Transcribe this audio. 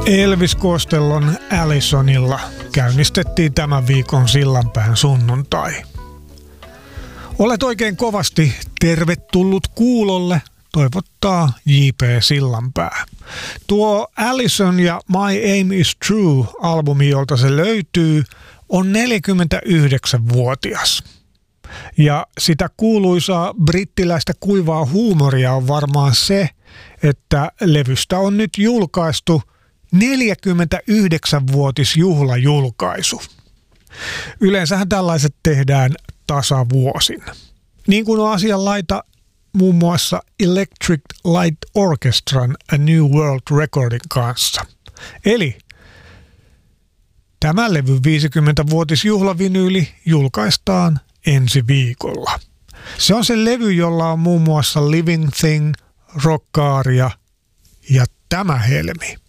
Elvis Costellon Allisonilla käynnistettiin tämän viikon Sillanpään sunnuntai. Olet oikein kovasti tervetullut kuulolle, toivottaa J.P. Sillanpää. Tuo Allison ja My Aim is True-albumi, jolta se löytyy, on 49-vuotias. Ja sitä kuuluisaa brittiläistä kuivaa huumoria on varmaan se, että levystä on nyt julkaistu 49-vuotisjuhlajulkaisu. Yleensähän tällaiset tehdään tasavuosin. Niin kuin on asianlaita muun muassa Electric Light Orchestran A New World Recordin kanssa. Eli tämä levy 50-vuotisjuhlavinyyli julkaistaan ensi viikolla. Se on se levy, jolla on muun muassa Living Thing, Rockaaria ja tämä helmi.